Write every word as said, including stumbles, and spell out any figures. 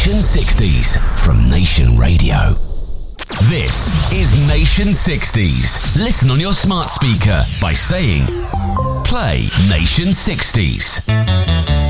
Nation sixties from Nation Radio. This is Nation sixties. Listen on your smart speaker by saying, play Nation sixties.